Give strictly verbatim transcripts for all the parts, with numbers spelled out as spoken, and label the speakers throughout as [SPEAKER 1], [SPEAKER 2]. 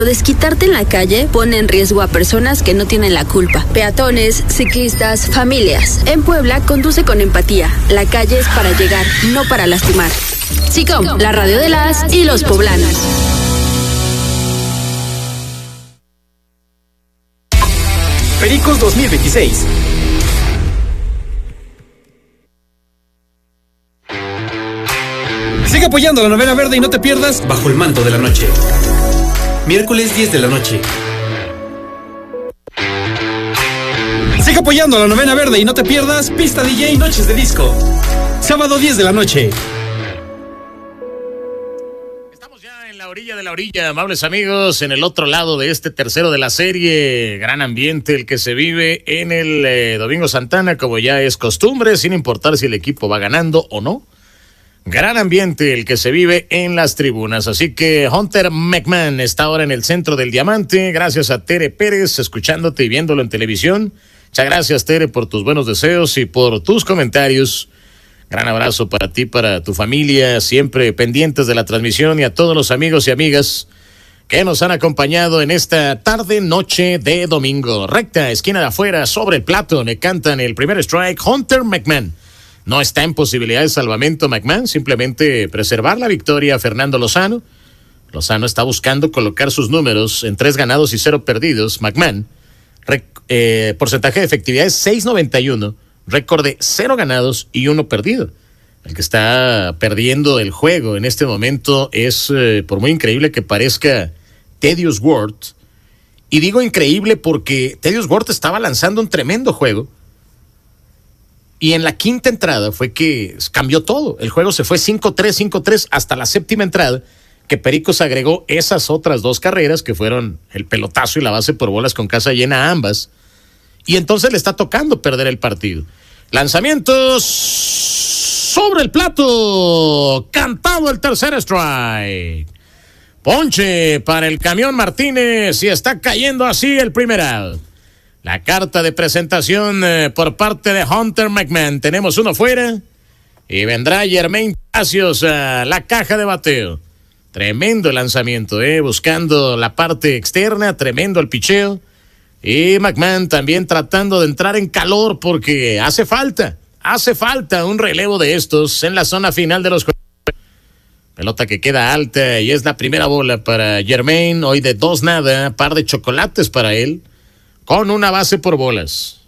[SPEAKER 1] Desquitarte en la calle pone en riesgo a personas que no tienen la culpa. Peatones, ciclistas, familias. En Puebla, conduce con empatía. La calle es para llegar, no para lastimar. Chicom, la radio de las y los poblanos.
[SPEAKER 2] Pericos dos mil veintiséis. Sigue apoyando la novena verde y no te pierdas Bajo el manto de la noche. Miércoles diez de la noche. Sigue apoyando a la novena verde y no te pierdas Pista D J Noches de Disco. Sábado diez de la noche.
[SPEAKER 3] Estamos ya en la orilla de la orilla, amables amigos, en el otro lado de este tercero de la serie. Gran ambiente el que se vive en el eh, Domingo Santana, como ya es costumbre, sin importar si el equipo va ganando o no. Gran ambiente el que se vive en las tribunas, así que Hunter McMahon está ahora en el centro del diamante, gracias a Tere Pérez, escuchándote y viéndolo en televisión. Muchas gracias, Tere, por tus buenos deseos y por tus comentarios. Gran abrazo para ti, para tu familia, siempre pendientes de la transmisión, y a todos los amigos y amigas que nos han acompañado en esta tarde, noche de domingo. Recta, esquina de afuera, sobre el plato, le cantan el primer strike, Hunter McMahon. No está en posibilidad de salvamento McMahon, simplemente preservar la victoria a Fernando Lozano. Lozano está buscando colocar sus números en tres ganados y cero perdidos. McMahon, rec, eh, porcentaje de efectividad es seis noventa y uno, récord de cero ganados y uno perdido. El que está perdiendo el juego en este momento es, eh, por muy increíble que parezca, Thaddeus Worth. Y digo increíble porque Thaddeus Worth estaba lanzando un tremendo juego. Y en la quinta entrada fue que cambió todo. El juego se fue cinco tres, cinco tres hasta la séptima entrada, que Pericos agregó esas otras dos carreras que fueron el pelotazo y la base por bolas con casa llena a ambas. Y entonces le está tocando perder el partido. Lanzamientos sobre el plato. Cantado el tercer strike. Ponche para el Camión Martínez y está cayendo así el primer out. La carta de presentación eh, por parte de Hunter McMahon. Tenemos uno fuera y vendrá Jermaine Palacios a la caja de bateo. Tremendo lanzamiento, eh, buscando la parte externa, tremendo el picheo. Y McMahon también tratando de entrar en calor porque hace falta, hace falta un relevo de estos en la zona final de los juegos. Pelota que queda alta y es la primera bola para Jermaine. Hoy de dos nada, par de chocolates para él. Con una base por bolas.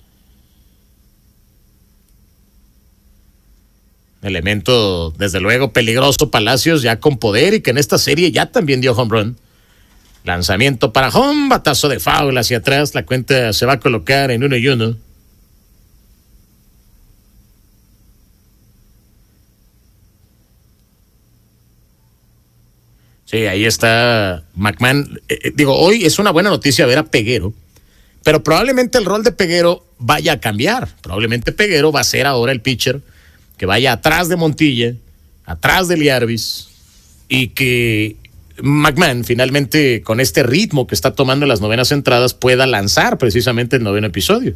[SPEAKER 3] Elemento, desde luego, peligroso Palacios, ya con poder y que en esta serie ya también dio home run. Lanzamiento para home, batazo de foul hacia atrás. La cuenta se va a colocar en uno y uno. Sí, ahí está McMahon. Eh, digo, hoy es una buena noticia ver a Peguero. Pero probablemente el rol de Peguero vaya a cambiar. Probablemente Peguero va a ser ahora el pitcher que vaya atrás de Montilla, atrás de Liarvis, y que McMahon finalmente con este ritmo que está tomando en las novenas entradas pueda lanzar precisamente el noveno episodio.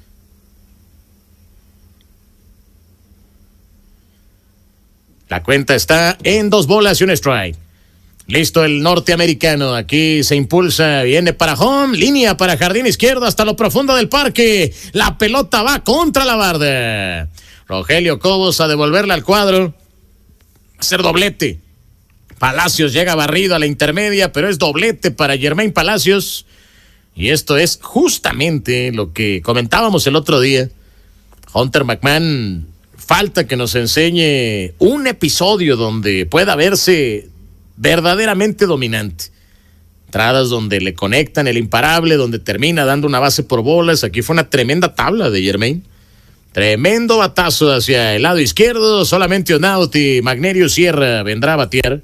[SPEAKER 3] La cuenta está en dos bolas y un strike. Listo el norteamericano, aquí se impulsa, viene para home, línea para jardín izquierdo hasta lo profundo del parque. La pelota va contra la barda. Rogelio Cobos a devolverla al cuadro. Va a ser doblete. Palacios llega barrido a la intermedia, pero es doblete para Jermaine Palacios. Y esto es justamente lo que comentábamos el otro día. Hunter McMahon, falta que nos enseñe un episodio donde pueda verse verdaderamente dominante. Entradas donde le conectan el imparable, donde termina dando una base por bolas. Aquí fue una tremenda tabla de Jermaine. Tremendo batazo hacia el lado izquierdo, solamente un out y Magnerio Sierra vendrá a batear.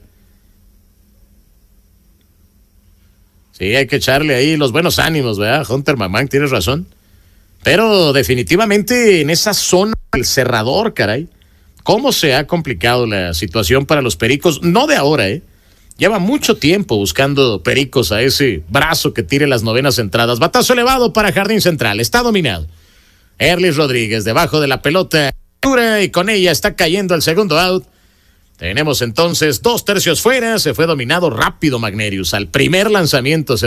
[SPEAKER 3] Sí, hay que echarle ahí los buenos ánimos, ¿verdad? Hunter McMahon, tienes razón. Pero definitivamente en esa zona del cerrador, caray, cómo se ha complicado la situación para los Pericos, no de ahora, ¿eh? Lleva mucho tiempo buscando Pericos a ese brazo que tire las novenas entradas. Batazo elevado para Jardín Central. Está dominado. Erlis Rodríguez debajo de la pelota y con ella está cayendo el segundo out. Tenemos entonces dos tercios fuera, se fue dominado rápido Magnerius. Al primer lanzamiento se